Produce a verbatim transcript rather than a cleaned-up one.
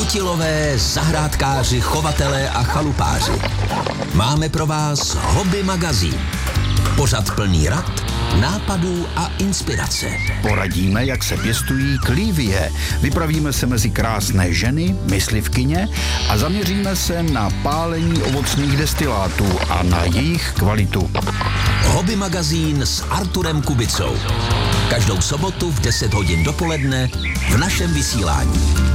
Chytilové, zahrádkáři, chovatelé a chalupáři. Máme pro vás Hobby magazín. Pořad plný rad, nápadů a inspirace. Poradíme, jak se pěstují klívie. Vypravíme se mezi krásné ženy, myslivkyně a zaměříme se na pálení ovocných destilátů a na jejich kvalitu. Hobby magazín s Arturem Kubicou. Každou sobotu v deset hodin dopoledne v našem vysílání.